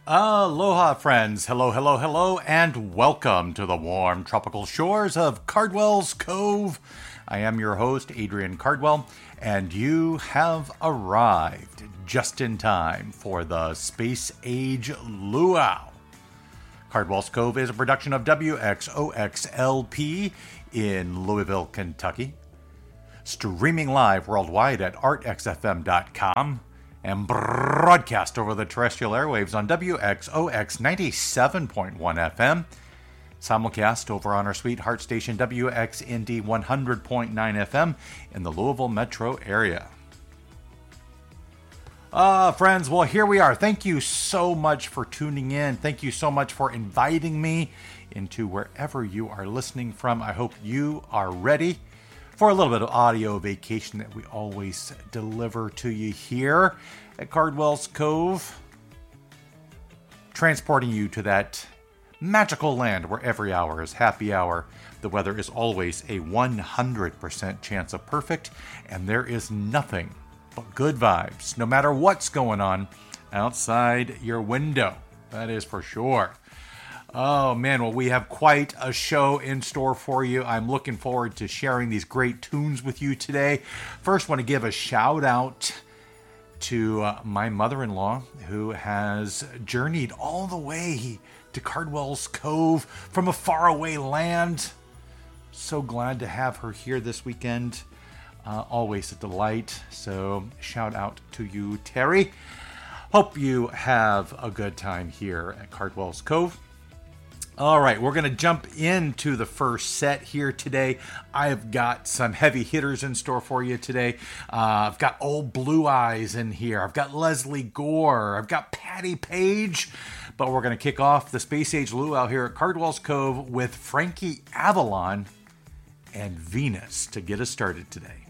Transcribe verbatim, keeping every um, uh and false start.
Aloha, friends. Hello, hello, hello, and welcome to the warm tropical shores of Cardwell's Cove. I am your host, Adrian Cardwell, and you have arrived just in time for the Space Age Luau. Cardwell's Cove is a production of W X O X L P in Louisville, Kentucky. Streaming live worldwide at art x f m dot com. And broadcast over the terrestrial airwaves on W X O X ninety-seven point one F M. Simulcast over on our sweetheart station W X N D one hundred point nine F M in the Louisville metro area. Ah, uh, friends, well, here we are. Thank you so much for tuning in. Thank you so much for inviting me into wherever you are listening from. I hope you are ready for a little bit of audio vacation that we always deliver to you here at Cardwell's Cove, transporting you to that magical land where every hour is happy hour. The weather is always a one hundred percent chance of perfect, and there is nothing but good vibes, no matter what's going on outside your window. That is for sure. Oh man, well, we have quite a show in store for you. I'm looking forward to sharing these great tunes with you today. First, want to give a shout out to uh, my mother-in-law, who has journeyed all the way to Cardwell's Cove from a faraway land. So glad to have her here this weekend. Uh, always a delight. So shout out to you, Terry. Hope you have a good time here at Cardwell's Cove. All right, we're going to jump into the first set here today. I've got some heavy hitters in store for you today. Uh, I've got Old Blue Eyes in here. I've got Leslie Gore. I've got Patti Page. But we're going to kick off the Space Age Luau here at Cardwell's Cove with Frankie Avalon and Venus to get us started today.